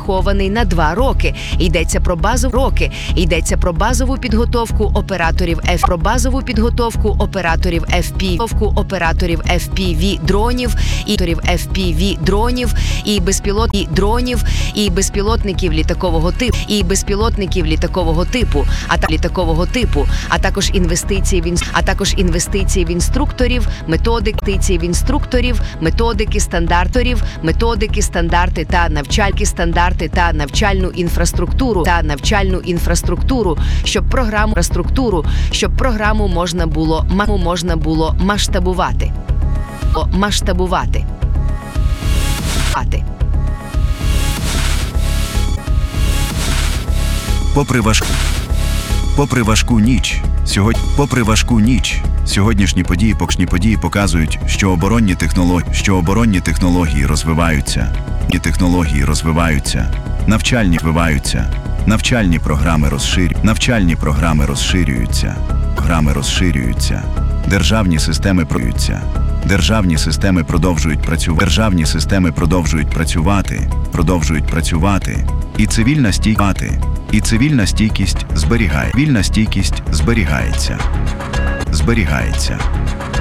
розрахований на 2 роки. Йдеться про базову підготовку операторів FPV дронів і безпілотників літакового типу, а також інвестиції в інструкторів, методики, стандарти та навчальну інфраструктуру, щоб програму можна було масштабувати. Попри важку ніч, сьогоднішні події показують, що оборонні технології розвиваються, навчальні програми розширюються, державні системи продовжують працювати, і цивільна стійкість зберігається.